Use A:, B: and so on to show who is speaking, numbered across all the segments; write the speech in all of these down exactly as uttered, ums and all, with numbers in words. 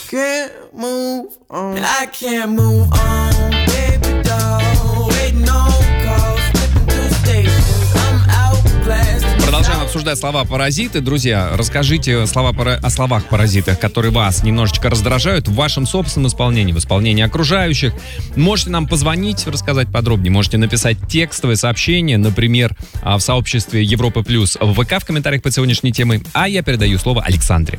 A: Can't move on. I can't move on, baby doll. Waiting on calls, flipping through stations. I'm outclassed.
B: Продолжаем обсуждать слова паразиты. Друзья, расскажите слова пара... о словах-паразитах, которые вас немножечко раздражают в вашем собственном исполнении, в исполнении окружающих. Можете нам позвонить, рассказать подробнее. Можете написать текстовое сообщение, например, в сообществе Европа Плюс в ВК в комментариях под сегодняшней темой. А я передаю слово Александре.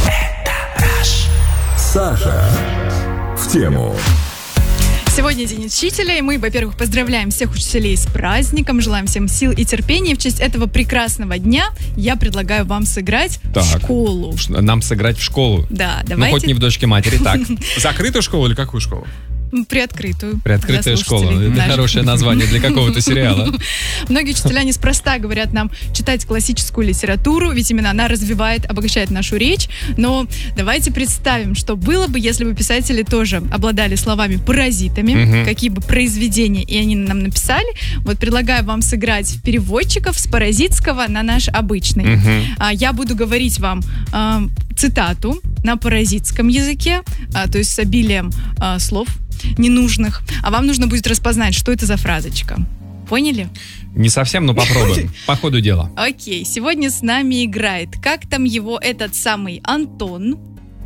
C: Саша в тему.
D: Сегодня День учителя, и мы, во-первых, поздравляем всех учителей с праздником, желаем всем сил и терпения. В честь этого прекрасного дня я предлагаю вам сыграть
B: Так.
D: в школу.
B: Нам сыграть в школу.
D: Да,
B: Ну,
D: давайте.
B: хоть не в дочке матери, так.
E: Закрытую школу или какую школу?
D: Приоткрытую.
B: Приоткрытая
D: для
B: школа.
D: слушателей
B: Это
D: наших.
B: хорошее название для какого-то сериала.
D: Многие учителя неспроста говорят нам читать классическую литературу, ведь именно она развивает, обогащает нашу речь. Но давайте представим, что было бы, если бы писатели тоже обладали словами-паразитами,
B: Мгм.
D: какие бы произведения и они нам написали. Вот предлагаю вам сыграть в переводчиков с паразитского на наш обычный.
B: Мгм.
D: А, Я буду говорить вам а, цитату на паразитском языке, а, то есть с обилием а, слов ненужных, а вам нужно будет распознать, что это за фразочка. Поняли?
B: Не совсем, но попробуем. По ходу дела.
D: Окей, сегодня с нами играет, как там его этот самый Антон.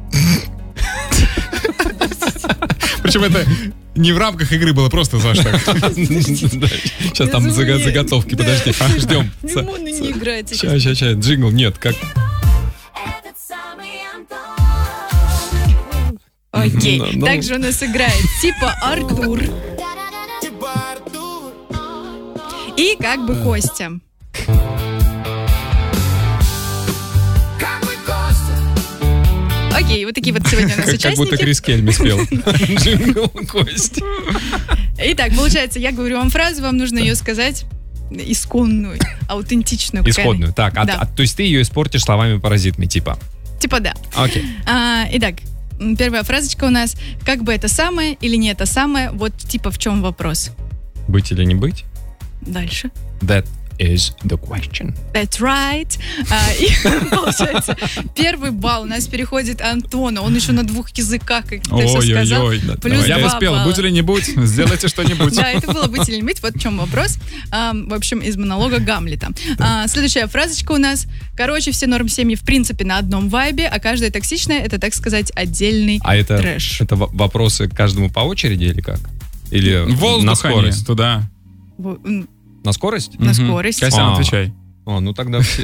E: Причем это не в рамках игры было, просто, Саш, так.
B: Сейчас там
D: Безумие.
B: зага- заготовки, подожди, ждем.
D: Он и не играет сейчас.
B: Сейчас, сейчас, сейчас, джингл, нет, как...
D: Окей,
B: Ну, ну.
D: также у нас играет типа Артур и как бы Костя. Окей, вот такие вот сегодня у нас
B: Как, как будто
D: участники.
B: Крис Кельми спел. Джингл, Кость.
D: Итак, получается, я говорю вам фразу, вам нужно ее сказать исконную, аутентичную. какая она.
B: Исходную. Так, а-
D: Да.
B: а, то есть ты ее испортишь словами-паразитами, типа.
D: Типа да.
B: Окей.
D: А, итак, м, первая фразочка у нас. Как бы это самое или не это самое, вот типа в чем вопрос.
B: Быть или не быть?
D: Дальше.
B: That is the question.
D: That's right. А, и получается, первый балл у нас переходит Антону. Он еще на двух языках, как ты все сказал.
E: Ой-ой-ой.
D: Плюс
E: Я
D: два
E: бы спел,
D: балла.
E: будь или не будь, сделайте что-нибудь.
D: Да, это было быть или не быть. Вот в чем вопрос. А, в общем, из монолога Гамлета. А, следующая фразочка у нас. Короче, все норм-семьи в принципе на одном вайбе, а каждая токсичная — это, так сказать, отдельный
B: А это,
D: трэш.
B: это в- вопросы к каждому по очереди или как? Или
E: Воздух
B: на
E: они
B: скорость?
E: туда.
D: Во- м,
B: На скорость?
D: На
E: Мгм.
D: скорость.
E: Костян,
B: А.
E: отвечай.
B: О, ну тогда все,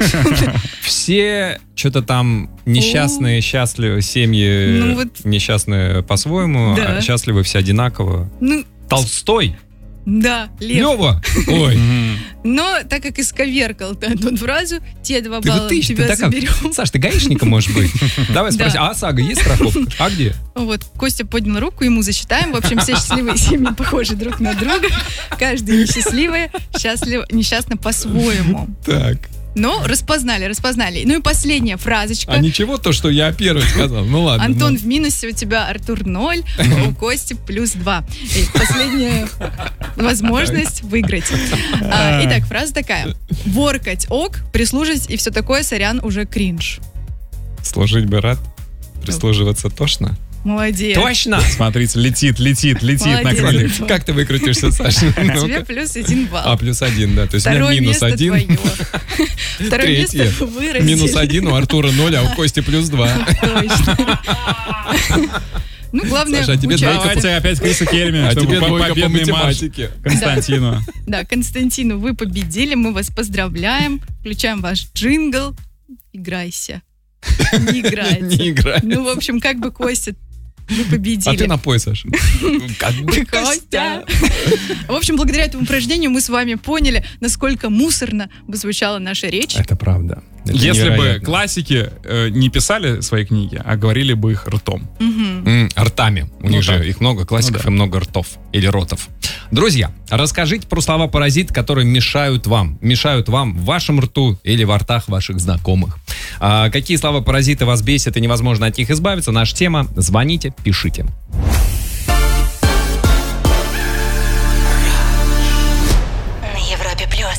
B: все что-то там несчастные, счастливые семьи,
D: Ну вот.
B: несчастные по-своему,
D: Да.
B: а счастливы все одинаково.
D: Ну,
B: Толстой?
D: да, Лев.
B: Лева? Ой,
E: Мгм.
D: Но так как исковеркал ты Антон фразу, те два
B: ты
D: балла
B: вот ты,
D: у
B: ты
D: тебя
B: такая-
D: заберем.
B: Саш, ты гаишником, может быть? Давай
D: Да.
B: спроси, а ОСАГО есть страховка? А где?
D: Вот, Костя поднял руку, ему засчитаем. В общем, все счастливые семьи похожи друг на друга. Каждый несчастливый, счастлив, несчастно по-своему.
B: Так.
D: Но распознали, распознали. Ну и последняя фразочка.
B: А ничего то, что я первый сказал? Ну ладно.
D: Антон
B: ну.
D: в минусе, у тебя Артур ноль, а у Кости плюс два. И последняя возможность выиграть. А, итак, фраза такая. Воркать ок, прислужить и все такое, сорян, уже кринж.
B: Служить бы рад, прислуживаться тошно.
D: Молодец.
B: Точно!
E: Смотрите, летит, летит, летит на
D: Молодец.
E: крыльях.
D: Антон.
B: Как ты выкрутишься, Саша?
D: Тебе
B: Ну-ка.
D: плюс один балл.
B: А, плюс один, да. То есть у меня
D: Второе
B: минус
D: место
B: один.
D: твое. Второе
B: Третье.
D: место вы
B: Минус один, у Артура ноль, а у Кости плюс два.
D: Точно. Ну, главное,
B: Саша, а тебе
D: участие.
B: двойка
E: Давайте опять Криса Кельми,
B: А
E: чтобы
B: тебе
E: по-
B: двойка по
E: победный марш
B: математике.
E: Константину.
D: Да, Константину, вы победили, мы вас поздравляем. Включаем ваш джингл. Играйся. Не играйте.
B: Не играй.
D: Ну, в общем, как бы Костя, вы победили.
B: А ты напой, Саша. Как бы
D: Костя. В общем, благодаря этому упражнению мы с вами поняли, насколько мусорно бы звучала наша речь.
B: Это правда. Это
E: Если бы
B: невероятно.
E: классики э, не писали свои книги, а говорили бы их ртом.
D: Мгм.
B: М, Ртами. У
E: Ну
B: них
E: да.
B: же их много классиков
E: Ну да.
B: и много ртов. Или ротов. Друзья, расскажите про слова-паразит, которые мешают вам. Мешают вам в вашем рту или во ртах ваших знакомых. А, какие слова-паразиты вас бесят и невозможно от них избавиться? Наша тема. Звоните, пишите.